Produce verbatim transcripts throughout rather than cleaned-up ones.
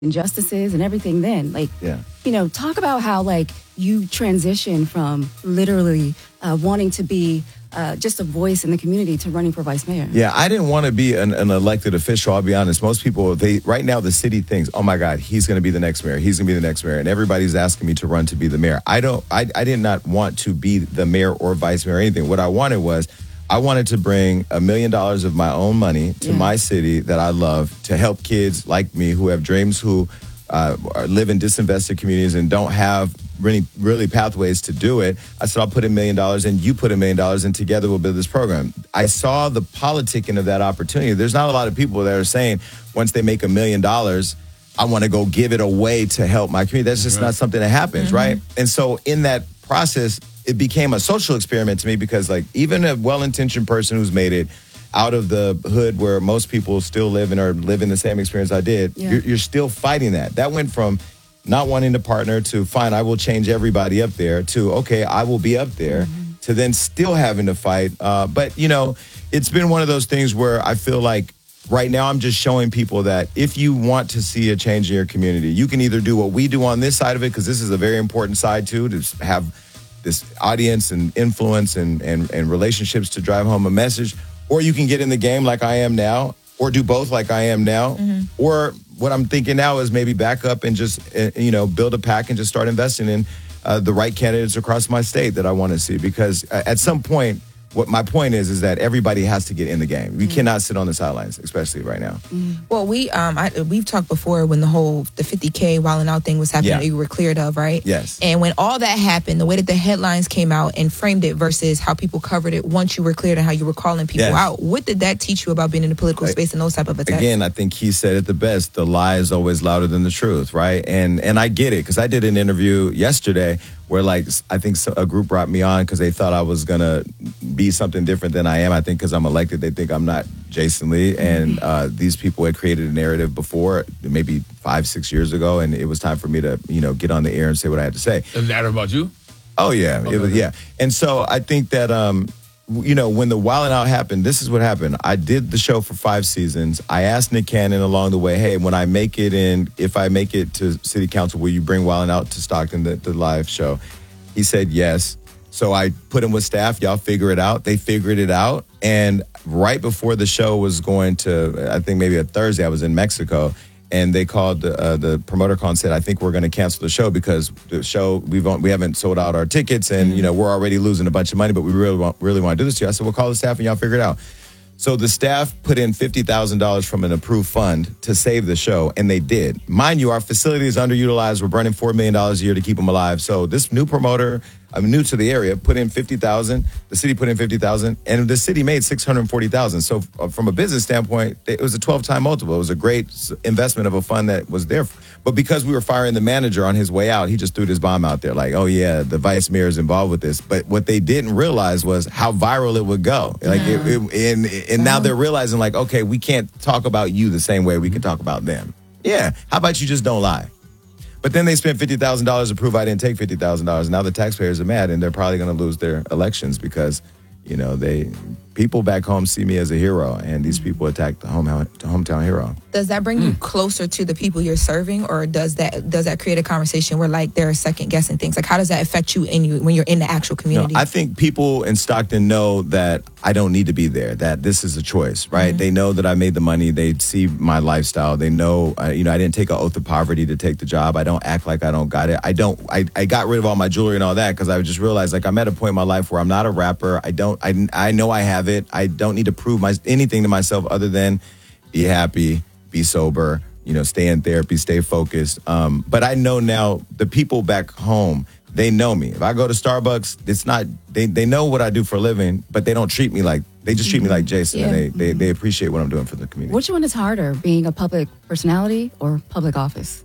injustices and everything then. Like, Yeah. you know, talk about how, like, you transition from literally uh, wanting to be uh, just a voice in the community to running for vice mayor. Yeah, I didn't want to be an, an elected official. I'll be honest. Most people, they right now, the city thinks, oh my God, he's going to be the next mayor. He's going to be the next mayor. And everybody's asking me to run to be the mayor. I don't, I, I did not want to be the mayor or vice mayor or anything. What I wanted was, I wanted to bring a million dollars of my own money to Yeah. my city that I love to help kids like me who have dreams, who uh, are- live in disinvested communities and don't have really, really pathways to do it. I said, I'll put a million dollars in, you put a million dollars in, together we'll build this program. I saw the politicking of that opportunity. There's not a lot of people that are saying once they make a million dollars, I want to go give it away to help my community. That's just not something that happens, right? And so in that process, it became a social experiment to me because, like, even a well-intentioned person who's made it out of the hood where most people still live in or live in the same experience I did, Yeah. you're, you're still fighting that. That went from not wanting to partner to, fine, I will change everybody up there, to, okay, I will be up there, to then still having to fight. Uh, but, you know, it's been one of those things where I feel like right now I'm just showing people that if you want to see a change in your community, you can either do what we do on this side of it, because this is a very important side too, to have this audience and influence and, and, and relationships to drive home a message, or you can get in the game like I am now, or do both like I am now, or what I'm thinking now is maybe back up and just, uh, you know, build a pack and just start investing in uh, the right candidates across my state that I want to see. Because uh, at some point, what my point is, is that everybody has to get in the game. We cannot sit on the sidelines, especially right now. Well, we um I, we've talked before when the whole the fifty K wilding out thing was happening Yeah. that you were cleared of, right? Yes. And when all that happened, the way that the headlines came out and framed it versus how people covered it once you were cleared and how you were calling people Yes. out, what did that teach you about being in the political space and those type of attacks? Again, I think he said it the best. The lie is always louder than the truth, right? And and I get it, because I did an interview yesterday where, like, I think so- a group brought me on because they thought I was going to be something different than I am. I think because I'm elected, they think I'm not Jason Lee. And uh, these people had created a narrative before, maybe five, six years ago, and it was time for me to, you know, get on the air and say what I had to say. Is that about you? Oh, yeah. It was, yeah. And so I think that, um, you know, when the Wildin' Out happened, this is what happened. I did the show for five seasons. I asked Nick Cannon along the way, hey, when I make it in, if I make it to city council, will you bring Wildin' Out to Stockton, the, the live show? He said yes. So I put him with staff. Y'all figure it out. They figured it out. And right before the show was going to, I think maybe a Thursday, I was in Mexico. And they called uh, the promoter call and said, I think we're going to cancel the show because the show, we've on, we haven't sold out our tickets, and you know we're already losing a bunch of money, but we really want, really want to do this to you. I said, well, call the staff and y'all figure it out. So the staff put in fifty thousand dollars from an approved fund to save the show, and they did. Mind you, our facility is underutilized. We're burning four million dollars a year to keep them alive. So this new promoter, I'm new to the area, put in fifty thousand dollars. The city put in fifty thousand dollars, and the city made six hundred forty thousand dollars. So uh, from a business standpoint, it was a twelve-time multiple. It was a great s- investment of a fund that was there. But because we were firing the manager on his way out, he just threw this bomb out there like, oh, yeah, the vice mayor is involved with this. But what they didn't realize was how viral it would go. Like, it, it, and, and now they're realizing, like, okay, we can't talk about you the same way we can talk about them. Yeah, how about you just don't lie? But then they spent fifty thousand dollars to prove I didn't take fifty thousand dollars. Now the taxpayers are mad, and they're probably going to lose their elections because, you know, they people back home see me as a hero, and these people attacked the home, the hometown hero. Does that bring you closer to the people you're serving, or does that does that create a conversation where like they're second guessing things? Like, how does that affect you in you when you're in the actual No, community? I think people in Stockton know that I don't need to be there, that this is a choice, right? They know that I made the money. They see my lifestyle. They know, uh, you know, I didn't take an oath of poverty to take the job. I don't act like I don't got it. I don't, I, I got rid of all my jewelry and all that because I just realized, like, I'm at a point in my life where I'm not a rapper. I don't, I, I know I have it. I don't need to prove my anything to myself other than be happy, be sober, you know, stay in therapy, stay focused. Um, but I know now the people back home, they know me. If I go to Starbucks, it's not, they, they know what I do for a living, but they don't treat me like, they just treat me like Jason. Yeah. And they, they, they appreciate what I'm doing for the community. Which one is harder, being a public personality or public office?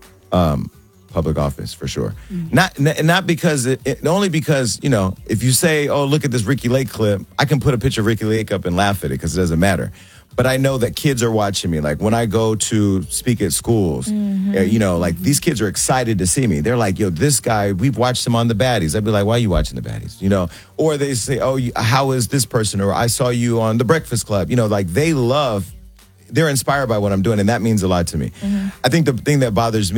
Public office, for sure. Not n- not because, it, it, only because, you know, if you say, oh, look at this Ricky Lake clip, I can put a picture of Ricky Lake up and laugh at it because it doesn't matter. But I know that kids are watching me. Like when I go to speak at schools, uh, you know, like these kids are excited to see me. They're like, yo, this guy, we've watched him on The Baddies. I'd be like, why are you watching The Baddies? You know, or they say, oh, you- how is this person? Or I saw you on The Breakfast Club. You know, like they love they're inspired by what I'm doing, and that means a lot to me. I think the thing that bothers me